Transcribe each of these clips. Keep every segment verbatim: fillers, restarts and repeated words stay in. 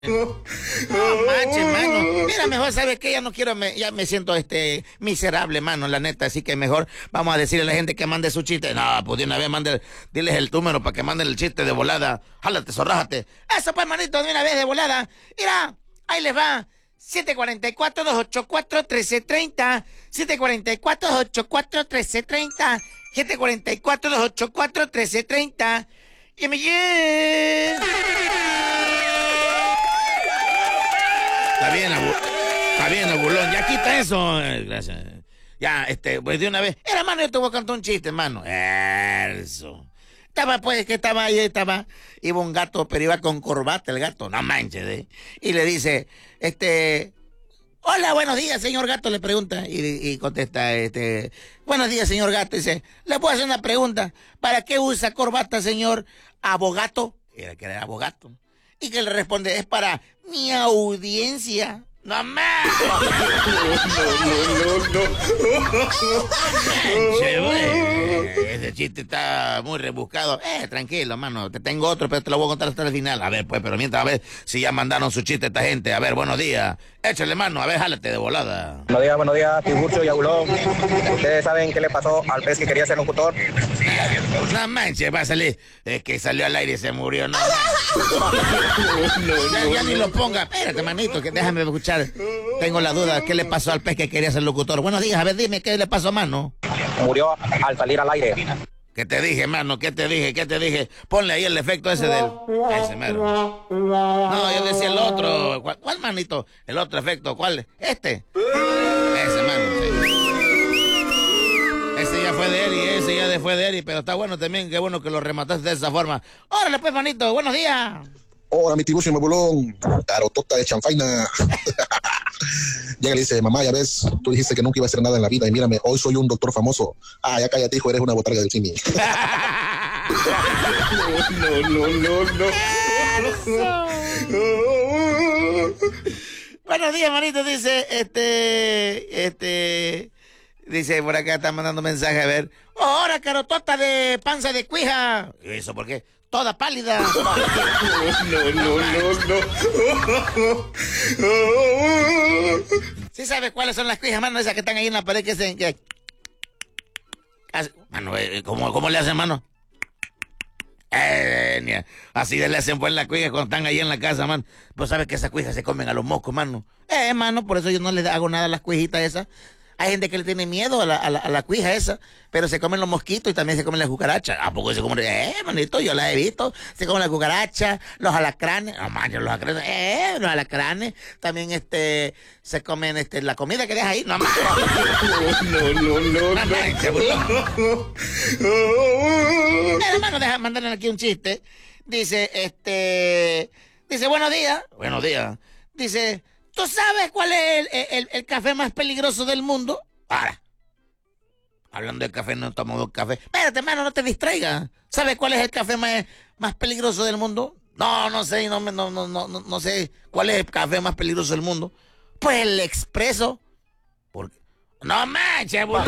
No manches, mano. Mira, mejor, ¿sabes qué? Ya no quiero, me, ya me siento este miserable, mano, la neta. Así que mejor vamos a decirle a la gente que mande su chiste. No, pues de una vez mande, diles el número para que manden el chiste de volada. Jálate, zorrájate. Eso pues, manito, de una vez de volada. Mira, ahí les va. siete cuatro cuatro, dos ocho cuatro, uno tres tres cero. siete cuatro cuatro, dos ocho cuatro, uno tres tres cero. siete cuatro cuatro, dos ocho cuatro, uno tres tres cero. Y me llega. Está bien, abu está bien, abulón. Ya quita eso. Gracias. Ya, este, pues de una vez. Era, hermano, yo te voy a cantar un chiste, hermano. Eso. Estaba, pues, que estaba ahí, estaba. Iba un gato, pero iba con corbata el gato. No manches, ¿eh? Y le dice, este... Hola, buenos días, señor gato, le pregunta. Y, y contesta, este... Buenos días, señor gato. Dice, ¿le puedo hacer una pregunta? ¿Para qué usa corbata, señor abogato? Era que era abogato. Y que le responde, es para mi audiencia. ¡No más! No, no, no, no. Ese chiste está muy rebuscado. Eh, tranquilo, mano. Te tengo otro, pero te lo voy a contar hasta el final. A ver, pues, pero mientras, a ver si ya mandaron su chiste esta gente. A ver, buenos días. Échale, mano. A ver, jálate de volada. Buenos días, buenos días, Tiburcio y Abulón. ¿Ustedes saben qué le pasó al pez que quería ser locutor? No manches, va a salir. Es que salió al aire y se murió. No, ya, ya ni lo ponga. Espérate, manito, que déjame escuchar. Tengo la duda. ¿Qué le pasó al pez que quería ser locutor? Buenos días, a ver, dime, ¿qué le pasó, mano? Murió al salir al aire. ¿Qué te dije, mano? ¿Qué te dije? ¿Qué te dije? Ponle ahí el efecto ese del... Ese mero. No, yo decía el otro. ¿Cuál, cuál manito? El otro efecto. ¿Cuál? ¿Este? Ese, mano, sí. Ese ya fue de él y ese ya fue de él, pero está bueno también. Qué bueno que lo remataste de esa forma. Órale, pues, manito. Buenos días. Hola, mi Tiburcio y mi Abulón. Carotota de chanfaina. Llega y le dice, mamá, ya ves, tú dijiste que nunca iba a hacer nada en la vida y mírame, hoy soy un doctor famoso. Ah, ya cállate, hijo, eres una botarga del cine. No, no, no, no, no. Buenos días, manito, dice, este, este, dice, por acá está mandando mensaje, a ver. Oh, ahora, carotota de panza de cuija. ¿Y eso por qué? Toda pálida. No, no, no, no, no. ¿Sí sabes cuáles son las cuijas, mano? Esas que están ahí en la pared que se... Que... Mano, ¿cómo, ¿cómo le hacen, mano? Eh, así le hacen pues las cuijas cuando están ahí en la casa, mano. Pues sabes que esas cuijas se comen a los moscos, mano. Eh, mano, por eso yo no les hago nada a las cuijitas esas. Hay gente que le tiene miedo a la, a la, a la cuija esa, pero se comen los mosquitos y también se comen las cucarachas. ¿A poco se comen? Eh, manito, yo la he visto. Se comen las cucarachas, los alacranes. No manches, los alacranes. Eh, los alacranes. También este, se comen este, la comida que deja ahí. No manches. No, no, no, no. No, hermano, deja mandarle aquí un chiste. Dice, este, dice, buenos días. Buenos días. Dice... ¿Tú sabes cuál es el, el, el café más peligroso del mundo? Ahora, hablando de café, no tomamos café. Espérate, hermano, no te distraigas. ¿Sabes cuál es el café más, más peligroso del mundo? No, no sé, no, no, no, no, no sé cuál es el café más peligroso del mundo. Pues el expreso. Porque... No manches, boludo.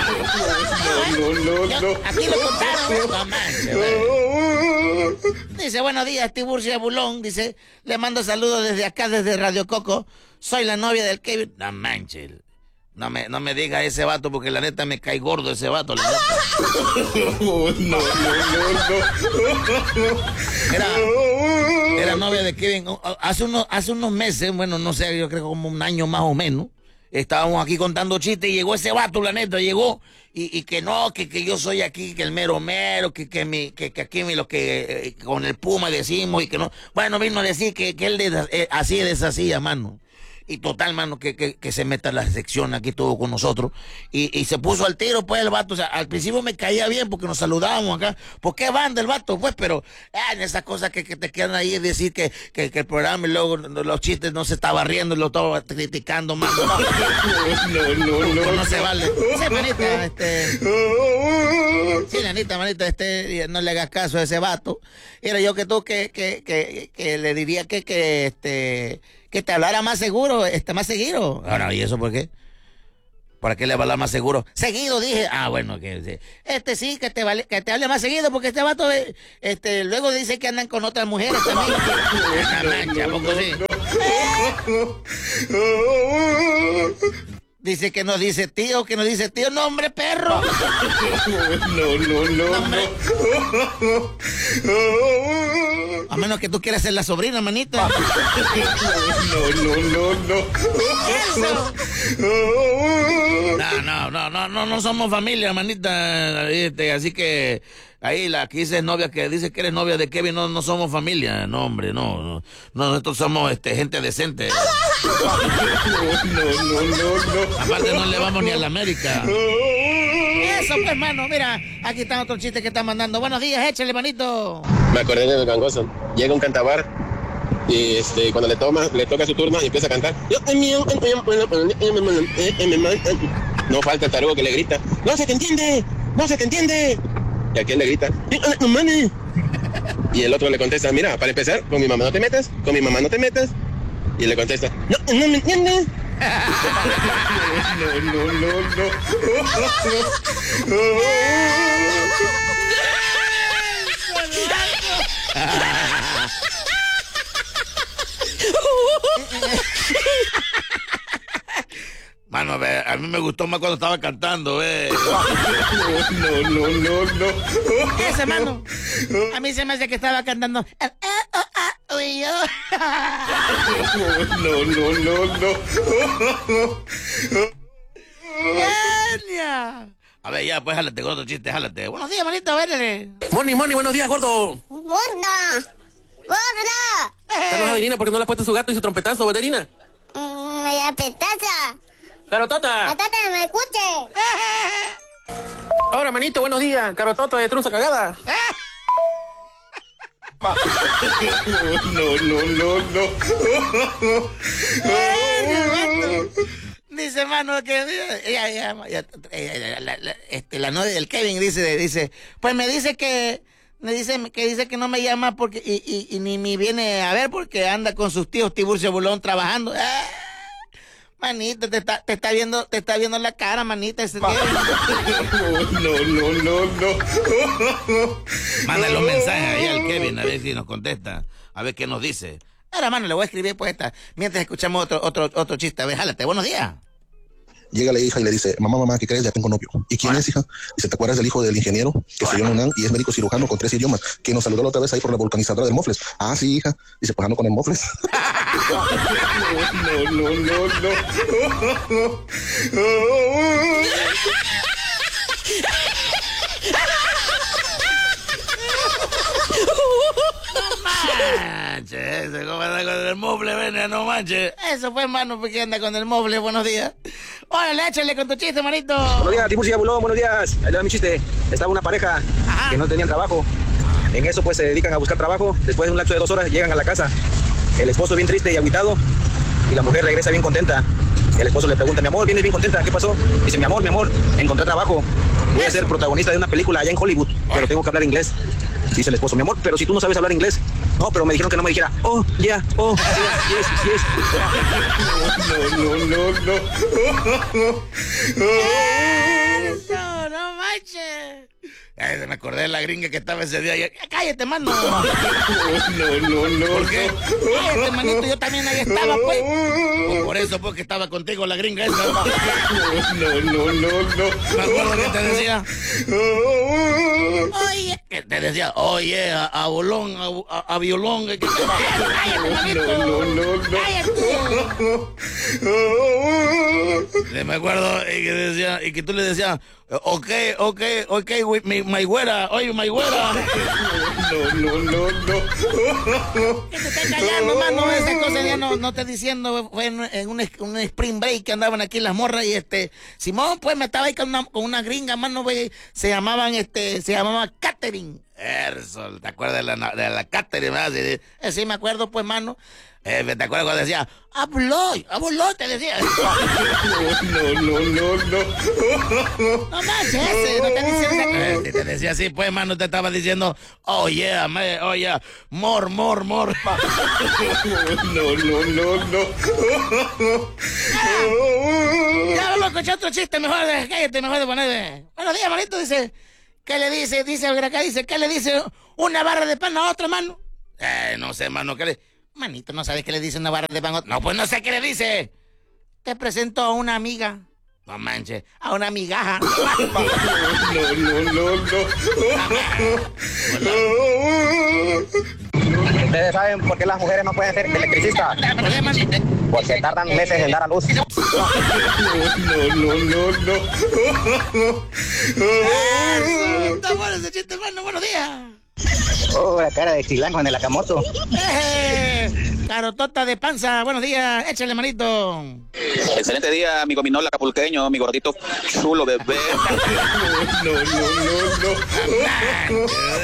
No, no, no, no. Aquí lo contaron. No manches, güey. Dice, buenos días, Tiburcio y Abulón. Dice, le mando saludos desde acá, desde Radio Coco. Soy la novia del Kevin. No manches. No me, no me diga ese vato porque la neta me cae gordo ese vato. La neta. No, no, no, no. Era, era novia de Kevin. Hace unos, hace unos meses, bueno, no sé, yo creo como un año más o menos. Estábamos aquí contando chistes y llegó ese vato, la neta, llegó y, y que no, que, que yo soy aquí, que el mero mero, que, que, mi, que, que aquí mi, lo que eh, con el Puma decimos y que no. Bueno, vino a decir que, que él de, eh, así deshacía, mano. Y total, mano, que, que, que se meta en la sección aquí todo con nosotros. Y, y se puso al tiro, pues, el vato. O sea, al principio me caía bien porque nos saludábamos acá. ¿Por qué banda el vato? Pues, pero ah, en esas cosas que, que te quedan ahí es decir que, que, que el programa y luego los chistes no se estaba riendo y lo estaba criticando, mano. No, no, no, no, no se vale. Sí, manita, este... Sí, nanita, manita, este, no le hagas caso a ese vato. Era yo que tú que, que, que, que le diría que, que, este... que te hablara más seguro, este, más seguido. Ahora, ¿y eso por qué? ¿Para qué le va a hablar más seguro? Seguido, dije. Ah, bueno, que este sí, que te vale, que te hable más seguido, porque este vato, este, luego dice que andan con otras mujeres también. Una mancha, ¿a poco sí? Dice que nos dice tío, que nos dice tío, no, hombre, perro. No, no, no, no. A menos que tú quieras ser la sobrina, manita. No, no, no, no. Eso. No, no, no, no, no, no somos familia, manita. Este, así que ahí la que dice novia, que dice que eres novia de Kevin, no, no somos familia. No, hombre, no, no. No, nosotros somos este, gente decente. No, no, no, no. Aparte no le vamos ni a la América. Eso pues, mano, mira, aquí está otro chiste que está mandando. Buenos días, échale, manito. Me acordé de Gangoso. Llega un cantabar y este, cuando le toma, le toca su turno y empieza a cantar. No falta el tarugo que le grita: ¡no se te entiende! ¡No se te entiende! Y aquel le grita: y el otro le contesta: mira, para empezar, con mi mamá no te metas, con mi mamá no te metas. Y le contesta: no, no me entiendes. No, no, no, no. Mano, a, ver, a mí me gustó más cuando estaba cantando, eh. No, no, no, no. Ese, mano. A mí se me hace que estaba cantando. Uy, yo. No, no, no, no. Genia. A ver, ya, pues jálate con otro chiste, jálate. Buenos días, manito, vénele. Moni, Moni, buenos días, gordo. ¡Gorda! ¡Gorda! Carlos Adelina, ¿por qué no le ha puesto su gato y su trompetazo, Valerina? Mm, ¡La petaza! ¡Carotota! ¡La tata me escuche! Ahora, manito, buenos días. Carotota de trunza cagada. No, no, no, no. Dice, mano, que ya, ya, ya, ya, la, la, este, la novia del Kevin dice, dice, pues me dice que, me dice que dice que no me llama porque y, y, y ni me viene a ver porque anda con sus tíos Tiburcio Bulón trabajando. ¡Ah! Manita, te está, te está viendo, te está viendo la cara, manita, ese Kevin. No, no, no, no. Mándale los mensajes ahí al Kevin a ver si nos contesta, a ver qué nos dice. Ahora, mano, le voy a escribir pues esta, mientras escuchamos otro, otro, otro chiste. A ver, jálate, buenos días. Llega la hija y le dice: mamá, mamá, ¿qué crees? Ya tengo novio. ¿Y quién es, hija? Dice: ¿te acuerdas del hijo del ingeniero que estudió en UNAM y es médico cirujano con tres idiomas, que nos saludó la otra vez ahí por la vulcanizadora del Mofles? Ah, sí, hija. Dice: pues ando con el Mofles. No, no, no, no. Manches, ¿cómo anda con el mofle, ven, no manches? Eso fue, mano, porque anda con el mofle. Buenos días. Órale, échale con tu chiste, manito. Buenos días, Tiburcio y Abulón, buenos días. Ahí le va mi chiste. Estaba una pareja Ajá. que no tenían trabajo. En eso pues se dedican a buscar trabajo. Después de un lapso de dos horas llegan a la casa. El esposo bien triste y agüitado y la mujer regresa bien contenta. El esposo le pregunta: mi amor, vienes bien contenta, ¿qué pasó? Dice: mi amor, mi amor, encontré trabajo. Voy a ser protagonista de una película allá en Hollywood, pero tengo que hablar inglés. Dice el esposo: mi amor, pero si tú no sabes hablar inglés. No, pero me dijeron que no me dijera: oh, yeah, oh, yes, yes, yes. No, no, no, no. Eso, no manches. Ay, me acordé de la gringa que estaba ese día. Ya, cállate, mano. No, no, no. ¿Por qué? Cállate, manito, yo también ahí estaba, pues. Pues por eso, porque estaba contigo la gringa esa. No, no, no, no. Me acuerdo que te decía. Oye, que te decía, oye, a, a bolón, a, a, a violón. Que, que, cállate, manito. No, no, no. Cállate. Me acuerdo y que decía, y que tú le decías: ok, ok, ok, mi, my güera, oye, my güera. No, no, no, no. Que te estás callando, mano, esas cosas ya no, no te diciendo. Fue en, en un, un spring break que andaban aquí las morras y este, Simón, pues me estaba ahí con una, con una gringa, mano, ve, se llamaban, este, se llamaba Catherine. Eso, ¿te acuerdas de la, de la Catherine? ¿Verdad? Sí, sí, me acuerdo, pues, mano. Eh, ¿Te acuerdas cuando decía, abuloy, abuloy, te decía? No, no, no, no. No manches, ese, no te decía esa... Si te decía así, pues, mano, te estaba diciendo, oh, yeah, man, oh, yeah, more, more, more. No, no, no, no. Ya vamos a escuchar otro chiste, mejor, de, cállate, mejor de poner. Buenos días, manito, dice, ¿qué le dice? Dice, acá dice, ¿qué le dice una barra de pan a otra, mano? Eh, no sé, mano, ¿qué le... Manito, ¿no sabes qué le dice una barra de pan a otra? No, pues no sé qué le dice. Te presento a una amiga. No manches, a una migaja. No, no, no, no. ¿Ustedes saben por qué las mujeres no pueden ser electricistas? Porque tardan meses en dar a luz. No, no, no, no. Está bueno ese chiste, hermano. Buenos días. Oh, la cara de chilango en el Akamoto. Eh, carotota de panza. Buenos días. Échale, manito. Excelente día, amigo Minola Acapulqueño, mi gordito chulo bebé. No, no, no,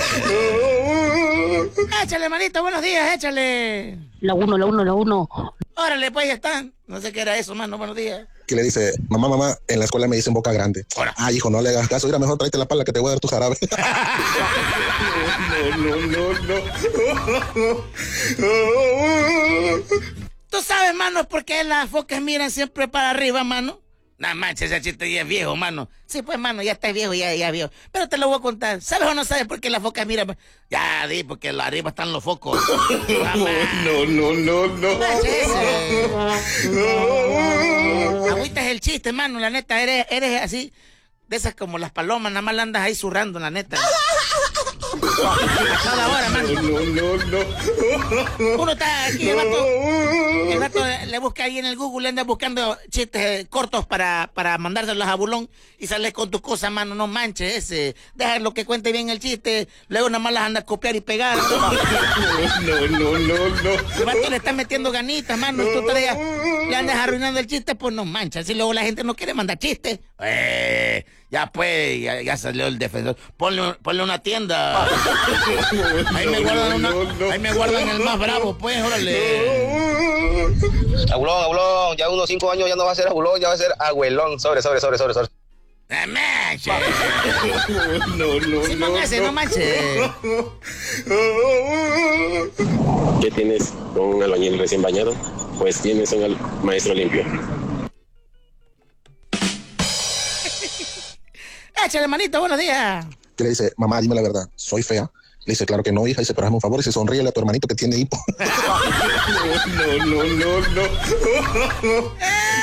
no. Échale, manito. Buenos días. Échale. La uno, la uno, la uno. Órale, pues ya están. No sé qué era eso, mano. Buenos días. Que le dice, mamá, mamá, en la escuela me dicen boca grande. Hola. Ah, hijo, no le hagas caso. Mira, mejor tráete la pala que te voy a dar tu jarabe. no, no, no, no. ¿Tú sabes, mano, por qué las focas miran siempre para arriba, mano? No manches, ese chiste ya es viejo, mano. Sí, pues, mano, ya está viejo, ya, ya viejo. Pero te lo voy a contar. ¿Sabes o no sabes por qué las focas miran? Ya, di, porque arriba están los focos. No, no, no, no. Agüita es el chiste, mano, la neta. Eres, eres así, de esas como las palomas, nada más la andas ahí zurrando, la neta. A toda hora, mano. No, no, no. Uno está aquí, el vato, el vato le busca ahí en el Google, le anda buscando chistes eh, cortos para, para mandárselos a Bulón y sales con tus cosas, mano, no manches ese. Déjalo que cuente bien el chiste, luego nada más las anda a copiar y pegar. No, no, no, no. El vato le está metiendo ganitas, mano, y tú todavía le andas arruinando el chiste, pues no manches. Y luego la gente no quiere mandar chistes. Eh, ya pues, ya, ya salió el defensor. Ponle, ponle una tienda. Ahí me guardan una, ahí me guardan el más bravo, pues, órale. Abulón, abulón, ya unos cinco años ya no va a ser abulón, ya va a ser abuelón. Sobre, sobre, sobre, sobre, sobre. ¡No manches! No, no, sí, no. Póngase, no manches. ¿Qué tienes con un albañil recién bañado? Pues tienes un maestro limpio. Échale, manito, buenos días. Que le dice, mamá, dime la verdad, ¿soy fea? Le dice, claro que no, hija. Dice, pero hazme un favor y se sonríele a tu hermanito que tiene hipo. No, no, no, no.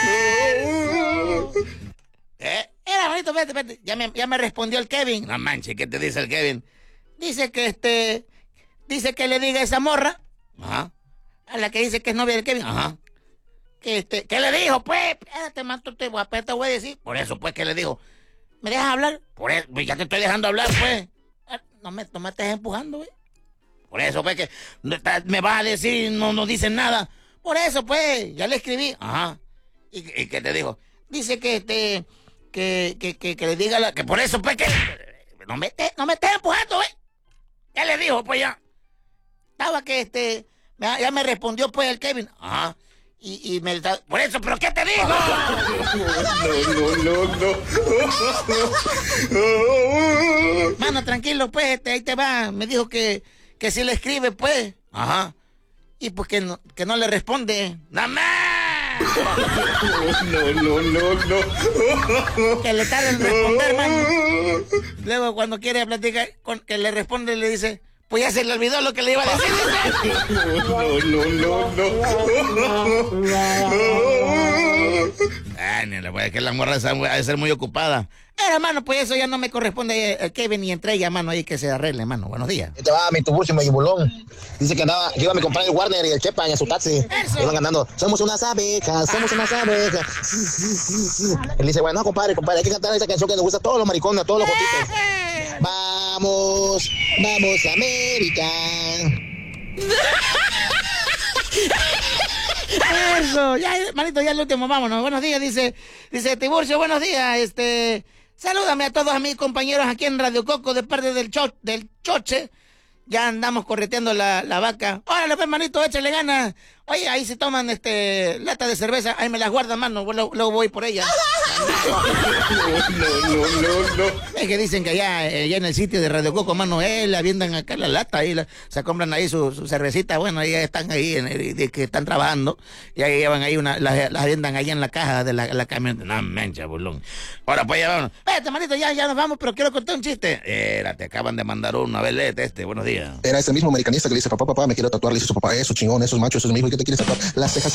Eh, era, manito, vete, vete. Ya me, ya me respondió el Kevin. No manches, ¿qué te dice el Kevin? Dice que este... Dice que le diga a esa morra. Ajá. A la que dice que es novia del Kevin. Ajá. Que este... ¿Qué le dijo? Pues, espérate, manto, te voy a, te voy a decir. Por eso, pues, ¿qué le dijo? ¿Me dejas hablar? Por eso, pues, ya te estoy dejando hablar, pues. No me, no me estés empujando, güey. Por eso, pues, que me vas a decir, no nos dicen nada. Por eso, pues, ya le escribí. Ajá. ¿Y, y qué te dijo? Dice que, este, que, que, que, que le diga, la, que por eso, pues, que no me, estés, no me estés empujando, güey. Ya le dijo, pues, ya. Estaba que, este, ya me respondió, pues, el Kevin. Ajá. Y, y me... Por eso, ¿pero qué te digo? No, no, no, no. Mano, tranquilo, pues, este, ahí te va. Me dijo que, que si le escribe, pues. Ajá. Y pues que no, que no le responde. ¡Nada más! No, no, no, no. Que le tarda en responder, mano. Luego, cuando quiere platicar, con, que le responde, le dice... Pues ya se le olvidó lo que le iba a decir. No, no, no, no. Ay, ni le voy a decir que la morra ha de ser muy ocupada. Era, hermano, pues eso ya no me corresponde el Kevin y entre ella, mano, ahí que se arregle, mano. Buenos días. Este va mi Tuburcio y mi Bulón. Dice que andaba, que iba a comprar el Warner y el Chepa en su taxi. Eso. Iban andando, somos unas abejas, somos unas abejas. Él dice, bueno, no, compadre, compadre, hay que cantar esa canción que nos gusta a todos los maricones, a todos los jotitos. Vamos, vamos América. Eso, ya, manito, ya el último, vámonos. Buenos días, dice, dice Tiburcio, buenos días, este, Salúdame a todos a mis compañeros aquí en Radio Coco de parte del, cho del Choche. Ya andamos correteando la, la vaca. Órale, pues, hermanito, échale ganas. Oye, ahí se toman este lata de cerveza. Ahí me las guardan, mano. Luego, luego voy por ellas. No, no, no, no. Es que dicen que allá, allá en el sitio de Radio Coco, mano, eh, le aviendan acá la lata. Ahí la, se compran ahí su, su cervecita. Bueno, ahí están ahí, en el, de que están trabajando. Y ahí llevan ahí una, las, las aviendan ahí en la caja de la, la camioneta. No, mancha, bolón. Ahora, pues ya vamos. Vete, manito, ya, ya nos vamos, pero quiero contar un chiste. Era, te acaban de mandar uno. A ver, léete este. Buenos días. Era ese mismo americanista que le dice, papá, papá, me quiero tatuar. Le dice su papá, eso chingón, eso es macho, eso es mi hijo, ¿y qué te quieres tatuar? Las cejas.